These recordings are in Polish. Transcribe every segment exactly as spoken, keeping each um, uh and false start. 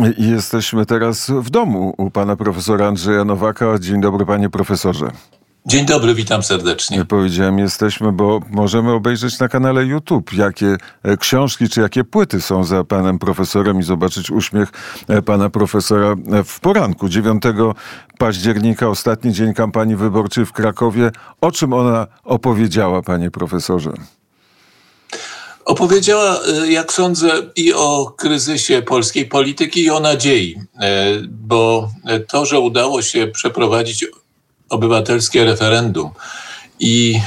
I jesteśmy teraz w domu u pana profesora Andrzeja Nowaka. Dzień dobry, panie profesorze. Dzień dobry, witam serdecznie. Powiedziałem jesteśmy, bo możemy obejrzeć na kanale YouTube, jakie książki czy jakie płyty są za panem profesorem i zobaczyć uśmiech pana profesora w poranku. dziewiątego października, ostatni dzień kampanii wyborczej w Krakowie. O czym ona opowiedziała, panie profesorze? Opowiedziała, jak sądzę, i o kryzysie polskiej polityki, i o nadziei, bo to, że udało się przeprowadzić obywatelskie referendum i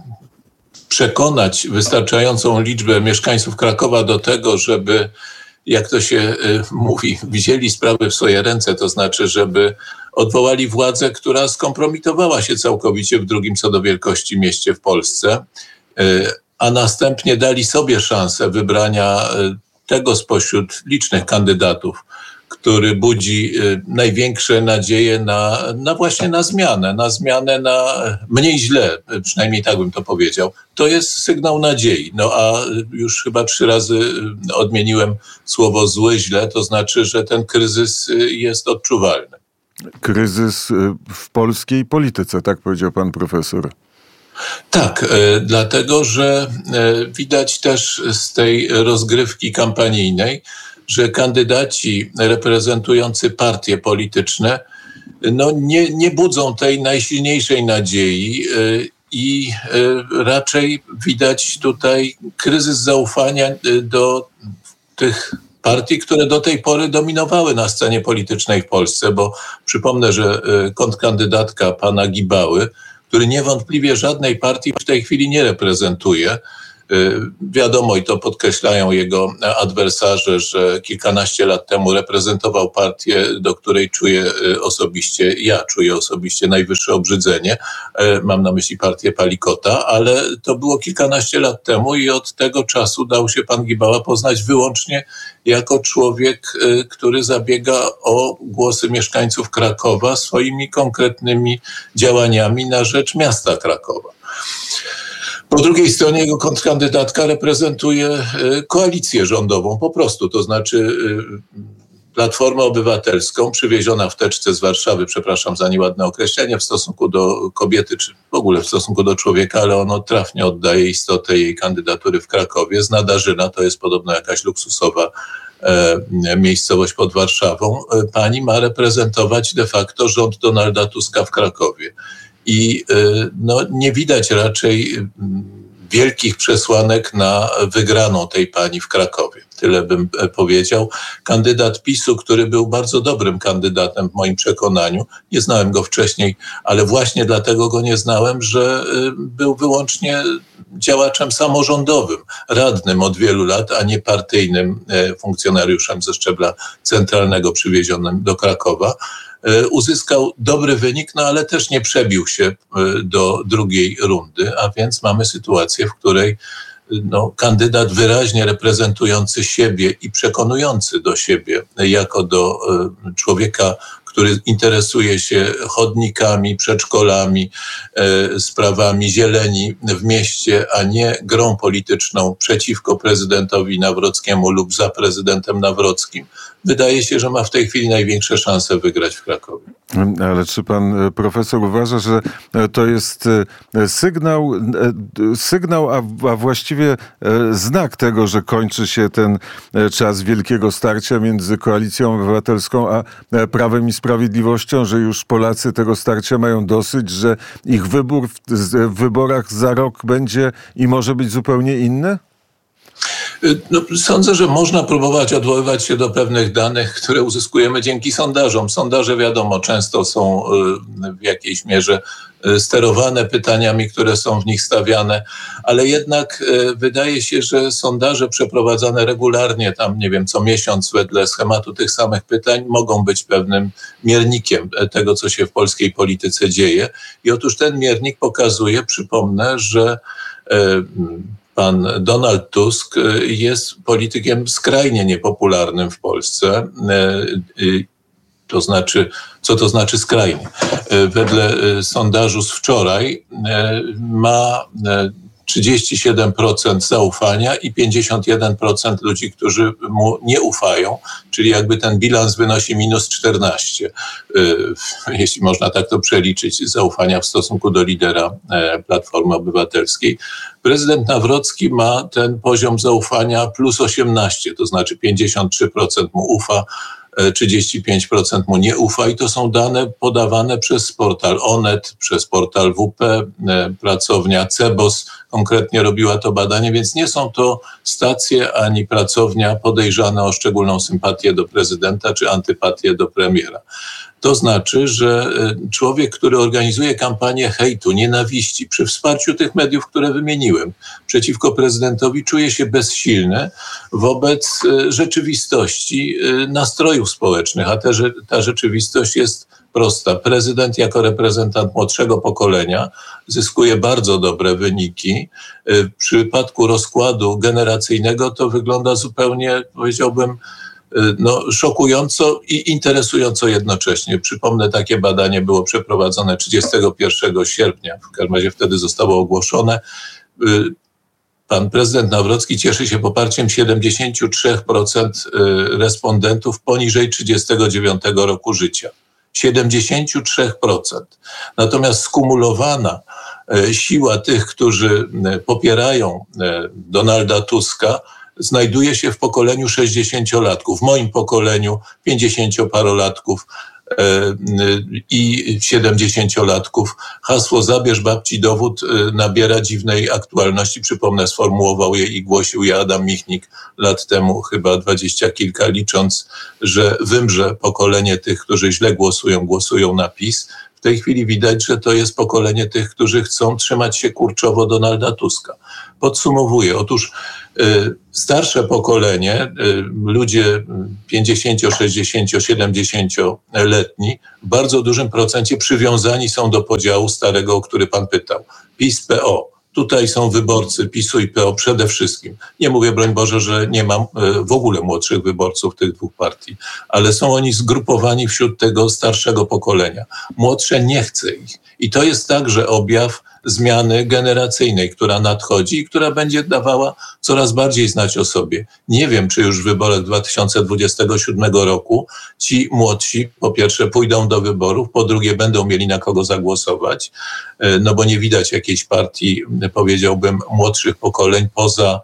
przekonać wystarczającą liczbę mieszkańców Krakowa do tego, żeby, jak to się mówi, wzięli sprawy w swoje ręce, to znaczy, żeby odwołali władzę, która skompromitowała się całkowicie w drugim co do wielkości mieście w Polsce, a następnie dali sobie szansę wybrania tego spośród licznych kandydatów, który budzi największe nadzieje na, na właśnie na zmianę, na zmianę na mniej źle, przynajmniej tak bym to powiedział. To jest sygnał nadziei. No a już chyba trzy razy odmieniłem słowo złe, źle, to znaczy, że ten kryzys jest odczuwalny. Kryzys w polskiej polityce, tak powiedział pan profesor. Tak, e, dlatego, że e, widać też z tej rozgrywki kampanijnej, że kandydaci reprezentujący partie polityczne no nie, nie budzą tej najsilniejszej nadziei e, i e, raczej widać tutaj kryzys zaufania do tych partii, które do tej pory dominowały na scenie politycznej w Polsce, bo przypomnę, że e, kontrkandydatka pana Gibały, który niewątpliwie żadnej partii w tej chwili nie reprezentuje. Wiadomo, i to podkreślają jego adwersarze, że kilkanaście lat temu reprezentował partię, do której czuję osobiście, ja czuję osobiście najwyższe obrzydzenie. Mam na myśli partię Palikota, ale to było kilkanaście lat temu i od tego czasu dał się pan Gibała poznać wyłącznie jako człowiek, który zabiega o głosy mieszkańców Krakowa swoimi konkretnymi działaniami na rzecz miasta Krakowa. Po drugiej stronie jego kontrkandydatka reprezentuje koalicję rządową po prostu, to znaczy Platformę Obywatelską, przywieziona w teczce z Warszawy, przepraszam za nieładne określenie, w stosunku do kobiety, czy w ogóle w stosunku do człowieka, ale ono trafnie oddaje istotę jej kandydatury w Krakowie. Z Nadarzyna, to jest podobno jakaś luksusowa e, miejscowość pod Warszawą. Pani ma reprezentować de facto rząd Donalda Tuska w Krakowie. I no, nie widać raczej wielkich przesłanek na wygraną tej pani w Krakowie. Tyle bym powiedział. Kandydat PiSu, który był bardzo dobrym kandydatem w moim przekonaniu, nie znałem go wcześniej, ale właśnie dlatego go nie znałem, że był wyłącznie działaczem samorządowym, radnym od wielu lat, a nie partyjnym funkcjonariuszem ze szczebla centralnego przywiezionym do Krakowa. Uzyskał dobry wynik, no ale też nie przebił się do drugiej rundy, a więc mamy sytuację, w której no, kandydat wyraźnie reprezentujący siebie i przekonujący do siebie jako do człowieka, który interesuje się chodnikami, przedszkolami, e, sprawami zieleni w mieście, a nie grą polityczną przeciwko prezydentowi Nawrockiemu lub za prezydentem Nawrockim. Wydaje się, że ma w tej chwili największe szanse wygrać w Krakowie. Ale czy pan profesor uważa, że to jest sygnał, sygnał a, a właściwie znak tego, że kończy się ten czas wielkiego starcia między Koalicją Obywatelską a Prawem i Sprawiedliwością, że już Polacy tego starcia mają dosyć, że ich wybór w, w wyborach za rok będzie i może być zupełnie inny? No, sądzę, że można próbować odwoływać się do pewnych danych, które uzyskujemy dzięki sondażom. Sondaże, wiadomo, często są w jakiejś mierze sterowane pytaniami, które są w nich stawiane, ale jednak wydaje się, że sondaże przeprowadzane regularnie, tam nie wiem, co miesiąc wedle schematu tych samych pytań, mogą być pewnym miernikiem tego, co się w polskiej polityce dzieje. I otóż ten miernik pokazuje, przypomnę, że pan Donald Tusk jest politykiem skrajnie niepopularnym w Polsce. To znaczy, co to znaczy skrajnie? Wedle sondażu z wczoraj ma trzydzieści siedem procent zaufania i pięćdziesiąt jeden procent ludzi, którzy mu nie ufają, czyli jakby ten bilans wynosi minus czternaście, jeśli można tak to przeliczyć, zaufania w stosunku do lidera Platformy Obywatelskiej. Prezydent Nawrocki ma ten poziom zaufania plus osiemnaście, to znaczy pięćdziesiąt trzy procent mu ufa, trzydzieści pięć procent mu nie ufa i to są dane podawane przez portal Onet, przez portal W P, pracownia Cebos konkretnie robiła to badanie, więc nie są to stacje ani pracownia podejrzane o szczególną sympatię do prezydenta czy antypatię do premiera. To znaczy, że człowiek, który organizuje kampanię hejtu, nienawiści przy wsparciu tych mediów, które wymieniłem, przeciwko prezydentowi, czuje się bezsilny wobec rzeczywistości nastrojów społecznych, a te, ta rzeczywistość jest prosta. Prezydent jako reprezentant młodszego pokolenia zyskuje bardzo dobre wyniki. W przypadku rozkładu generacyjnego to wygląda zupełnie, powiedziałbym, no, szokująco i interesująco jednocześnie. Przypomnę, takie badanie było przeprowadzone trzydziestego pierwszego sierpnia, w każdym razie wtedy zostało ogłoszone. Pan prezydent Nawrocki cieszy się poparciem siedemdziesiąt trzy procent respondentów poniżej trzydziestego dziewiątego roku życia. siedemdziesiąt trzy procent. Natomiast skumulowana siła tych, którzy popierają Donalda Tuska, znajduje się w pokoleniu sześćdziesięciolatków, w moim pokoleniu pięćdziesięcioparolatków i siedemdziesięciolatków. Hasło "Zabierz babci dowód" nabiera dziwnej aktualności. Przypomnę, sformułował je i głosił je Adam Michnik lat temu, chyba dwadzieścia kilka, licząc, że wymrze pokolenie tych, którzy źle głosują, głosują na PiS. W tej chwili widać, że to jest pokolenie tych, którzy chcą trzymać się kurczowo Donalda Tuska. Podsumowuję. Otóż y, starsze pokolenie, y, ludzie pięćdziesięcio-, sześćdziesięcio-, siedemdziesięcioletni w bardzo dużym procencie przywiązani są do podziału starego, o który pan pytał. PiS, P O. Tutaj są wyborcy PiSu i P O przede wszystkim. Nie mówię, broń Boże, że nie mam w ogóle młodszych wyborców tych dwóch partii, ale są oni zgrupowani wśród tego starszego pokolenia. Młodsze nie chce ich. I to jest także objaw zmiany generacyjnej, która nadchodzi i która będzie dawała coraz bardziej znać o sobie. Nie wiem, czy już w wyborach dwa tysiące dwudziestego siódmego roku ci młodsi po pierwsze pójdą do wyborów, po drugie będą mieli na kogo zagłosować, no bo nie widać jakiejś partii, powiedziałbym, młodszych pokoleń poza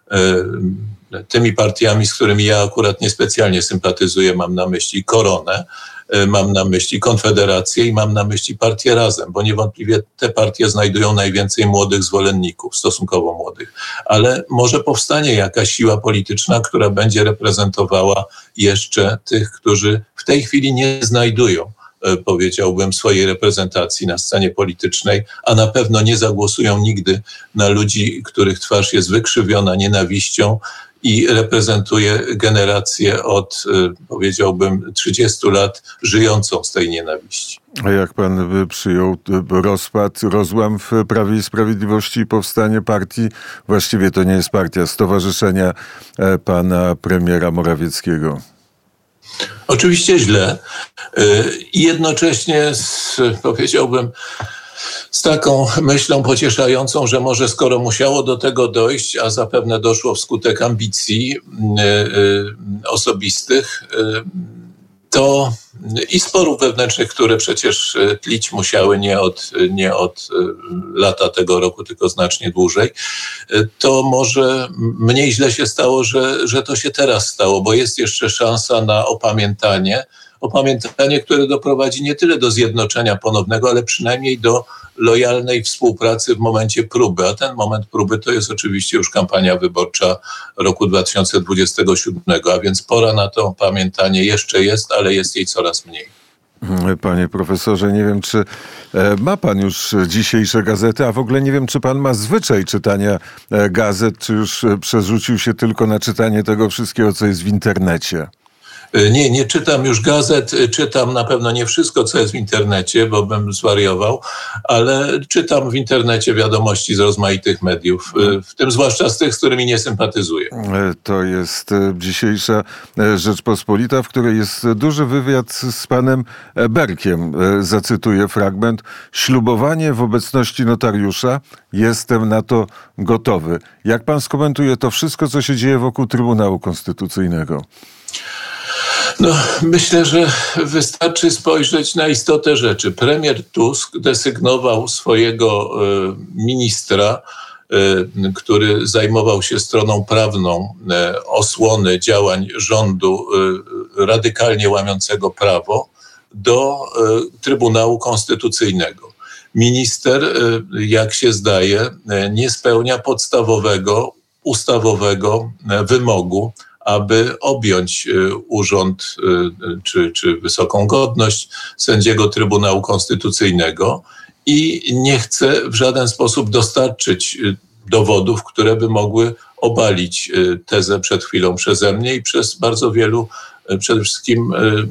tymi partiami, z którymi ja akurat niespecjalnie sympatyzuję. Mam na myśli Koronę, mam na myśli Konfederację i mam na myśli partię Razem, bo niewątpliwie te partie znajdują najwięcej młodych zwolenników, stosunkowo młodych. Ale może powstanie jakaś siła polityczna, która będzie reprezentowała jeszcze tych, którzy w tej chwili nie znajdują, powiedziałbym, swojej reprezentacji na scenie politycznej, a na pewno nie zagłosują nigdy na ludzi, których twarz jest wykrzywiona nienawiścią i reprezentuje generację od, powiedziałbym, trzydziestu lat żyjącą z tej nienawiści. A jak pan przyjął rozpad, rozłam w Prawie i Sprawiedliwości i powstanie partii, właściwie to nie jest partia, stowarzyszenia pana premiera Morawieckiego? Oczywiście źle i jednocześnie z, powiedziałbym, z taką myślą pocieszającą, że może skoro musiało do tego dojść, a zapewne doszło wskutek ambicji y, y, osobistych, y, to i sporów wewnętrznych, które przecież tlić musiały nie od, nie od lata tego roku, tylko znacznie dłużej, to może mniej źle się stało, że, że to się teraz stało, bo jest jeszcze szansa na opamiętanie, opamiętanie, które doprowadzi nie tyle do zjednoczenia ponownego, ale przynajmniej do lojalnej współpracy w momencie próby. A ten moment próby to jest oczywiście już kampania wyborcza roku dwa tysiące dwudziestego siódmego, a więc pora na to opamiętanie jeszcze jest, ale jest jej coraz mniej. Panie profesorze, nie wiem, czy ma pan już dzisiejsze gazety, a w ogóle nie wiem, czy pan ma zwyczaj czytania gazet, czy już przerzucił się tylko na czytanie tego wszystkiego, co jest w internecie. Nie, nie czytam już gazet, czytam na pewno nie wszystko, co jest w internecie, bo bym zwariował, ale czytam w internecie wiadomości z rozmaitych mediów, w tym zwłaszcza z tych, z którymi nie sympatyzuję. To jest dzisiejsza Rzeczpospolita, w której jest duży wywiad z panem Berkiem. Zacytuję fragment. Ślubowanie w obecności notariusza. Jestem na to gotowy. Jak pan skomentuje to wszystko, co się dzieje wokół Trybunału Konstytucyjnego? No, myślę, że wystarczy spojrzeć na istotę rzeczy. Premier Tusk desygnował swojego y, ministra, y, który zajmował się stroną prawną y, osłony działań rządu y, radykalnie łamiącego prawo, do y, Trybunału Konstytucyjnego. Minister, y, jak się zdaje, y, nie spełnia podstawowego, ustawowego y, wymogu, aby objąć urząd czy, czy wysoką godność sędziego Trybunału Konstytucyjnego i nie chce w żaden sposób dostarczyć dowodów, które by mogły obalić tezę przed chwilą przeze mnie i przez bardzo wielu, przede wszystkim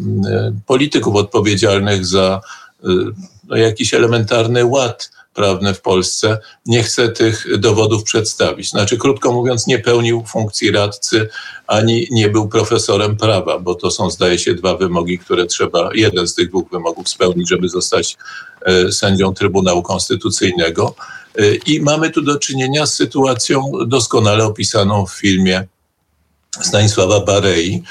polityków odpowiedzialnych za no, jakiś elementarny ład prawny w Polsce, nie chce tych dowodów przedstawić. Znaczy, krótko mówiąc, nie pełnił funkcji radcy, ani nie był profesorem prawa, bo to są, zdaje się, dwa wymogi, które trzeba, jeden z tych dwóch wymogów spełnić, żeby zostać e, sędzią Trybunału Konstytucyjnego. E, I mamy tu do czynienia z sytuacją doskonale opisaną w filmie Stanisława Barei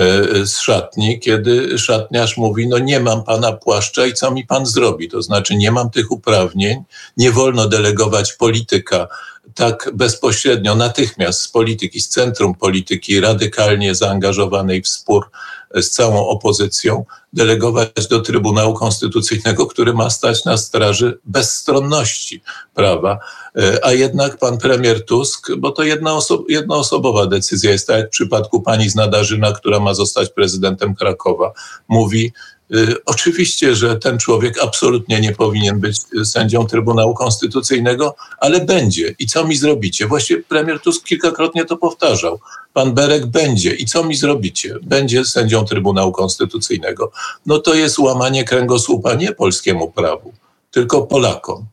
z szatni, kiedy szatniarz mówi, no nie mam pana płaszcza i co mi pan zrobi? To znaczy nie mam tych uprawnień, nie wolno delegować polityka tak bezpośrednio, natychmiast z polityki, z centrum polityki radykalnie zaangażowanej w spór z całą opozycją, delegować do Trybunału Konstytucyjnego, który ma stać na straży bezstronności prawa. A jednak pan premier Tusk, bo to jednoosob- jednoosobowa decyzja jest, tak jak w przypadku pani z Nadarzyna, która ma zostać prezydentem Krakowa, mówi, y, oczywiście, że ten człowiek absolutnie nie powinien być sędzią Trybunału Konstytucyjnego, ale będzie. I co mi zrobicie? Właściwie premier Tusk kilkakrotnie to powtarzał. Pan Berek będzie. I co mi zrobicie? Będzie sędzią Trybunału Konstytucyjnego. No to jest łamanie kręgosłupa nie polskiemu prawu, tylko Polakom.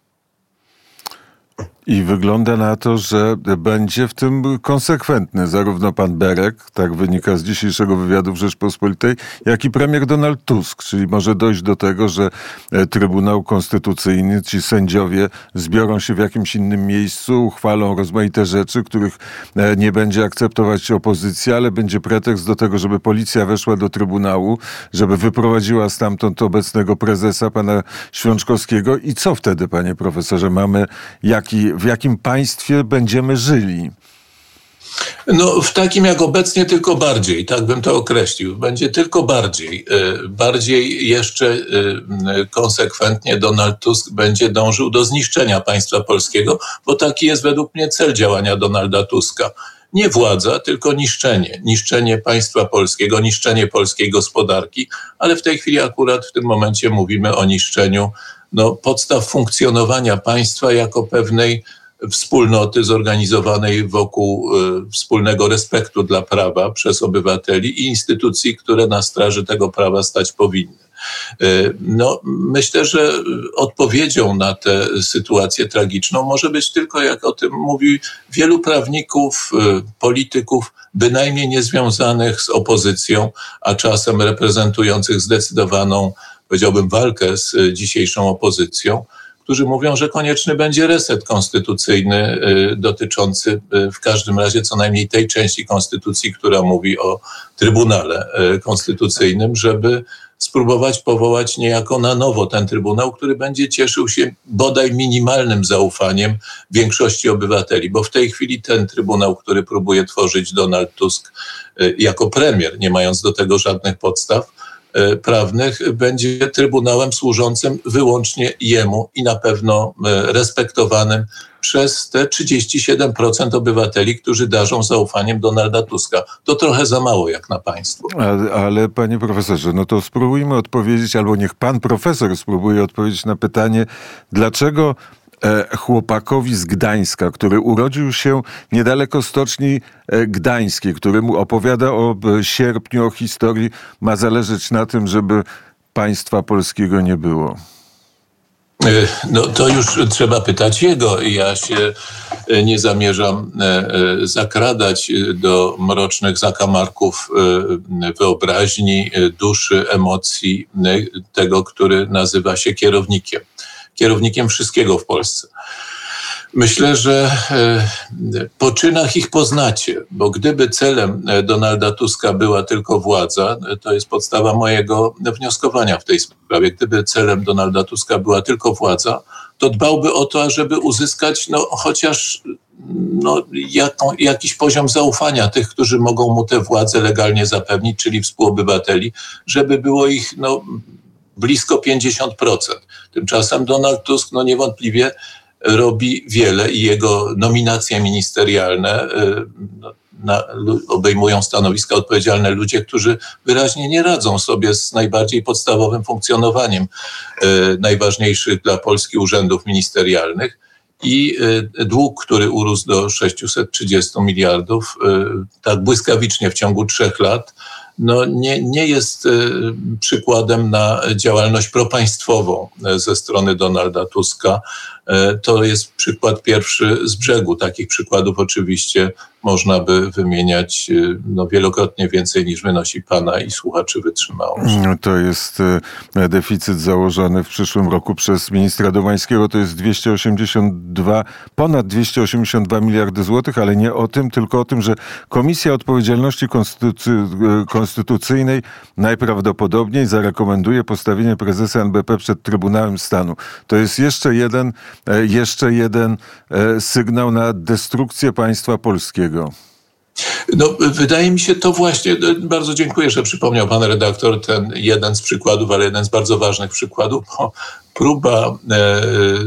I wygląda na to, że będzie w tym konsekwentny zarówno pan Berek, tak wynika z dzisiejszego wywiadu w Rzeczpospolitej, jak i premier Donald Tusk. Czyli może dojść do tego, że Trybunał Konstytucyjny, ci sędziowie zbiorą się w jakimś innym miejscu, uchwalą rozmaite rzeczy, których nie będzie akceptować opozycja, ale będzie pretekst do tego, żeby policja weszła do Trybunału, żeby wyprowadziła stamtąd obecnego prezesa, pana Świączkowskiego. I co wtedy, panie profesorze, mamy jaki w jakim państwie będziemy żyli? No w takim jak obecnie, tylko bardziej, tak bym to określił. Będzie tylko bardziej. Bardziej jeszcze konsekwentnie Donald Tusk będzie dążył do zniszczenia państwa polskiego, bo taki jest według mnie cel działania Donalda Tuska. Nie władza, tylko niszczenie. Niszczenie państwa polskiego, niszczenie polskiej gospodarki, ale w tej chwili akurat w tym momencie mówimy o niszczeniu no, podstaw funkcjonowania państwa jako pewnej wspólnoty zorganizowanej wokół y, wspólnego respektu dla prawa przez obywateli i instytucji, które na straży tego prawa stać powinny. Y, no, myślę, że odpowiedzią na tę sytuację tragiczną może być tylko, jak o tym mówi wielu prawników, y, polityków, bynajmniej niezwiązanych z opozycją, a czasem reprezentujących zdecydowaną, powiedziałbym, walkę z dzisiejszą opozycją, którzy mówią, że konieczny będzie reset konstytucyjny y, dotyczący y, w każdym razie co najmniej tej części konstytucji, która mówi o Trybunale y, Konstytucyjnym, żeby spróbować powołać niejako na nowo ten Trybunał, który będzie cieszył się bodaj minimalnym zaufaniem większości obywateli, bo w tej chwili ten Trybunał, który próbuje tworzyć Donald Tusk y, jako premier, nie mając do tego żadnych podstaw prawnych, będzie trybunałem służącym wyłącznie jemu i na pewno respektowanym przez te trzydzieści siedem procent obywateli, którzy darzą zaufaniem Donalda Tuska. To trochę za mało jak na państwo. Ale, ale panie profesorze, no to spróbujmy odpowiedzieć, albo niech pan profesor spróbuje odpowiedzieć na pytanie, dlaczego chłopakowi z Gdańska, który urodził się niedaleko Stoczni Gdańskiej, który mu opowiada o sierpniu, o historii, ma zależeć na tym, żeby państwa polskiego nie było? No to już trzeba pytać jego. Ja się nie zamierzam zakradać do mrocznych zakamarków wyobraźni, duszy, emocji tego, który nazywa się kierownikiem. Kierownikiem wszystkiego w Polsce. Myślę, że po czynach ich poznacie, bo gdyby celem Donalda Tuska była tylko władza, to jest podstawa mojego wnioskowania w tej sprawie. Gdyby celem Donalda Tuska była tylko władza, to dbałby o to, żeby uzyskać no, chociaż no, jaką, jakiś poziom zaufania tych, którzy mogą mu tę władzę legalnie zapewnić, czyli współobywateli, żeby było ich no, blisko pięćdziesiąt procent. Tymczasem Donald Tusk no, niewątpliwie robi wiele i jego nominacje ministerialne no, na, obejmują stanowiska odpowiedzialne ludzie, którzy wyraźnie nie radzą sobie z najbardziej podstawowym funkcjonowaniem e, najważniejszych dla Polski urzędów ministerialnych i e, dług, który urósł do sześćset trzydzieści miliardów e, tak błyskawicznie w ciągu trzech lat, no nie, nie jest y, przykładem na działalność propaństwową ze strony Donalda Tuska. Y, to jest przykład pierwszy z brzegu. Takich przykładów oczywiście można by wymieniać y, no, wielokrotnie więcej niż wynosi pana i słuchaczy wytrzymałość. To jest y, deficyt założony w przyszłym roku przez ministra Domańskiego. To jest dwieście osiemdziesiąt dwa, ponad dwieście osiemdziesiąt dwa miliardy złotych, ale nie o tym, tylko o tym, że Komisja Odpowiedzialności Konstytucy- Konstytucyjnej najprawdopodobniej zarekomenduje postawienie prezesa N B P przed Trybunałem Stanu. To jest jeszcze jeden, jeszcze jeden sygnał na destrukcję państwa polskiego. No, wydaje mi się to właśnie, bardzo dziękuję, że przypomniał pan redaktor ten jeden z przykładów, ale jeden z bardzo ważnych przykładów, bo próba e,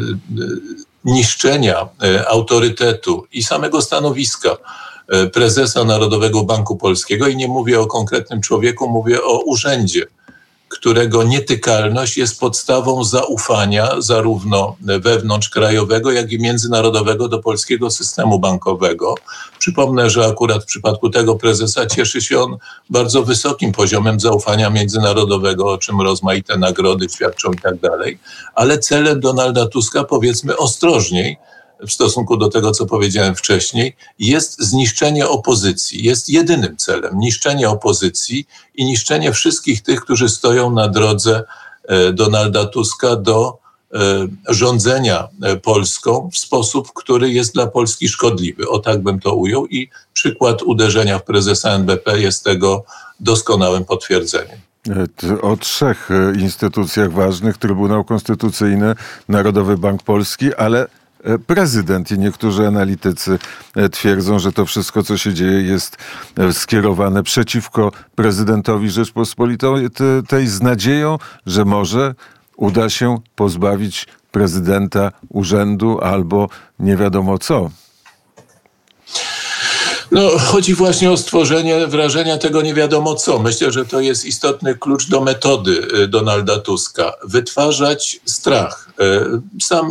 niszczenia e, autorytetu i samego stanowiska prezesa Narodowego Banku Polskiego i nie mówię o konkretnym człowieku, mówię o urzędzie, którego nietykalność jest podstawą zaufania zarówno wewnątrzkrajowego, jak i międzynarodowego do polskiego systemu bankowego. Przypomnę, że akurat w przypadku tego prezesa cieszy się on bardzo wysokim poziomem zaufania międzynarodowego, o czym rozmaite nagrody świadczą i tak dalej. Ale celem Donalda Tuska, powiedzmy ostrożniej, w stosunku do tego, co powiedziałem wcześniej, jest zniszczenie opozycji. Jest jedynym celem niszczenie opozycji i niszczenie wszystkich tych, którzy stoją na drodze Donalda Tuska do rządzenia Polską w sposób, który jest dla Polski szkodliwy. O tak bym to ujął i przykład uderzenia w prezesa N B P jest tego doskonałym potwierdzeniem. O trzech instytucjach ważnych: Trybunał Konstytucyjny, Narodowy Bank Polski, ale prezydent i niektórzy analitycy twierdzą, że to wszystko, co się dzieje, jest skierowane przeciwko prezydentowi Rzeczpospolitej z nadzieją, że może uda się pozbawić prezydenta urzędu albo nie wiadomo co. No, chodzi właśnie o stworzenie wrażenia tego nie wiadomo co. Myślę, że to jest istotny klucz do metody Donalda Tuska. Wytwarzać strach. Sam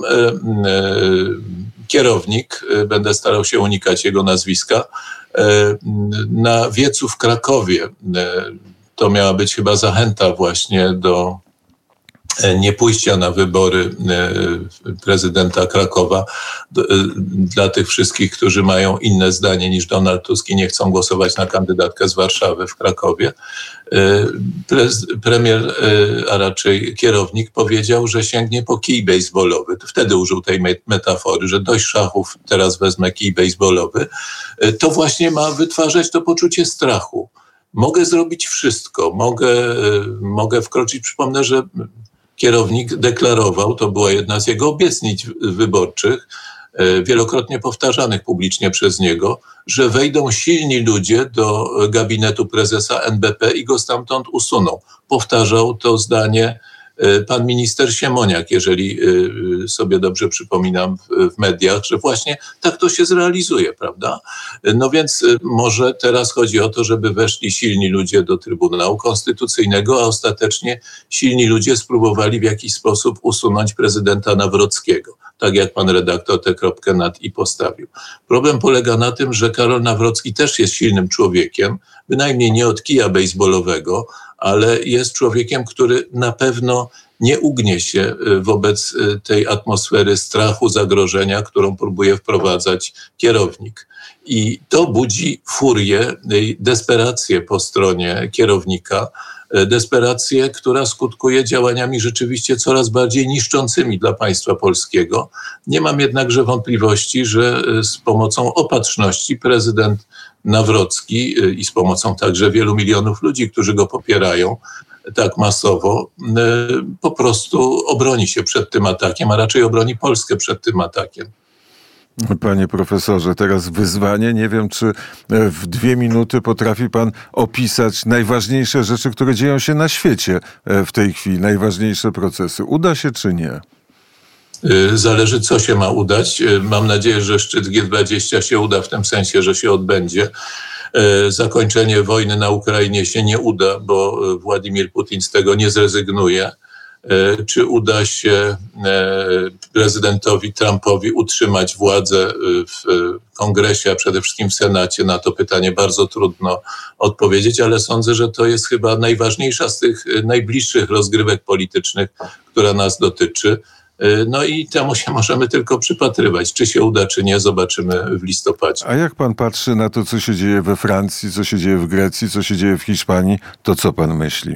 kierownik, będę starał się unikać jego nazwiska, na wiecu w Krakowie, to miała być chyba zachęta właśnie do nie pójścia na wybory prezydenta Krakowa dla tych wszystkich, którzy mają inne zdanie niż Donald Tusk i nie chcą głosować na kandydatkę z Warszawy w Krakowie. Premier, a raczej kierownik, powiedział, że sięgnie po kij bejsbolowy. Wtedy użył tej metafory, że dość szachów, teraz wezmę kij bejsbolowy. To właśnie ma wytwarzać to poczucie strachu. Mogę zrobić wszystko, mogę, mogę wkroczyć. Przypomnę, że kierownik deklarował, to była jedna z jego obietnic wyborczych, wielokrotnie powtarzanych publicznie przez niego, że wejdą silni ludzie do gabinetu prezesa N B P i go stamtąd usuną. Powtarzał to zdanie pan minister Siemoniak, jeżeli sobie dobrze przypominam w mediach, że właśnie tak to się zrealizuje, prawda? No więc może teraz chodzi o to, żeby weszli silni ludzie do Trybunału Konstytucyjnego, a ostatecznie silni ludzie spróbowali w jakiś sposób usunąć prezydenta Nawrockiego. tak jak pan redaktor tę kropkę nad i postawił. Problem polega na tym, że Karol Nawrocki też jest silnym człowiekiem, bynajmniej nie od kija bejsbolowego, ale jest człowiekiem, który na pewno nie ugnie się wobec tej atmosfery strachu, zagrożenia, którą próbuje wprowadzać kierownik. I to budzi furię, desperację po stronie kierownika, desperację, która skutkuje działaniami rzeczywiście coraz bardziej niszczącymi dla państwa polskiego. Nie mam jednakże wątpliwości, że z pomocą opatrzności prezydent Nawrocki i z pomocą także wielu milionów ludzi, którzy go popierają tak masowo, po prostu obroni się przed tym atakiem, a raczej obroni Polskę przed tym atakiem. Panie profesorze, teraz wyzwanie. Nie wiem, czy w dwie minuty potrafi pan opisać najważniejsze rzeczy, które dzieją się na świecie w tej chwili, najważniejsze procesy. Uda się czy nie? Zależy, co się ma udać. Mam nadzieję, że szczyt G dwadzieścia się uda w tym sensie, że się odbędzie. Zakończenie wojny na Ukrainie się nie uda, bo Władimir Putin z tego nie zrezygnuje. Czy uda się prezydentowi Trumpowi utrzymać władzę w Kongresie, a przede wszystkim w Senacie? Na to pytanie bardzo trudno odpowiedzieć, ale sądzę, że to jest chyba najważniejsza z tych najbliższych rozgrywek politycznych, która nas dotyczy. No i temu się możemy tylko przypatrywać. Czy się uda, czy nie, zobaczymy w listopadzie. A jak pan patrzy na to, co się dzieje we Francji, co się dzieje w Grecji, co się dzieje w Hiszpanii, to co pan myśli?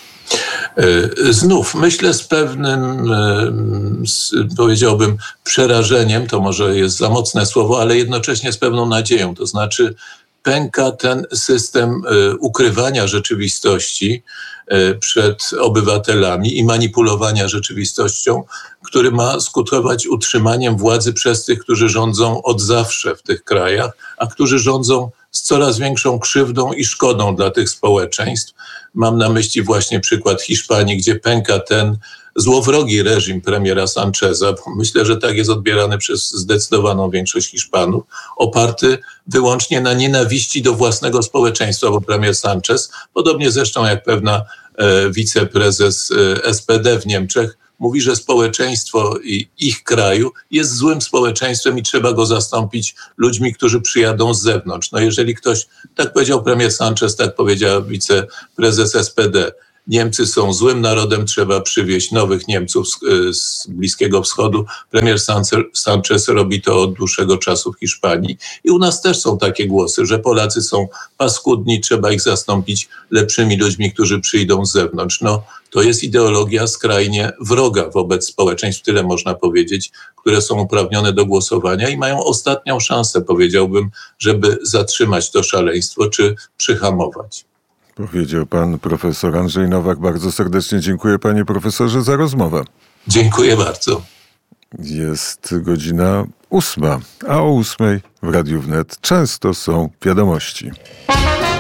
Znów myślę z pewnym, z, powiedziałbym, przerażeniem, to może jest za mocne słowo, ale jednocześnie z pewną nadzieją. To znaczy pęka ten system ukrywania rzeczywistości przed obywatelami i manipulowania rzeczywistością, który ma skutkować utrzymaniem władzy przez tych, którzy rządzą od zawsze w tych krajach, a którzy rządzą z coraz większą krzywdą i szkodą dla tych społeczeństw. Mam na myśli właśnie przykład Hiszpanii, gdzie pęka ten złowrogi reżim premiera Sancheza, bo myślę, że tak jest odbierany przez zdecydowaną większość Hiszpanów, oparty wyłącznie na nienawiści do własnego społeczeństwa, bo premier Sanchez, podobnie zresztą jak pewna e, wiceprezes e, S P D w Niemczech, mówi, że społeczeństwo i ich kraju jest złym społeczeństwem i trzeba go zastąpić ludźmi, którzy przyjadą z zewnątrz. No jeżeli ktoś, tak powiedział premier Sanchez, tak powiedziała wiceprezes S P D, Niemcy są złym narodem, trzeba przywieźć nowych Niemców z, z Bliskiego Wschodu. Premier Sanchez robi to od dłuższego czasu w Hiszpanii. I u nas też są takie głosy, że Polacy są paskudni, trzeba ich zastąpić lepszymi ludźmi, którzy przyjdą z zewnątrz. No, to jest ideologia skrajnie wroga wobec społeczeństw, tyle można powiedzieć, które są uprawnione do głosowania i mają ostatnią szansę, powiedziałbym, żeby zatrzymać to szaleństwo czy przyhamować. Powiedział pan profesor Andrzej Nowak. Bardzo serdecznie dziękuję, panie profesorze, za rozmowę. Dziękuję bardzo. Jest godzina ósma, a o ósmej w Radiu Wnet często są wiadomości.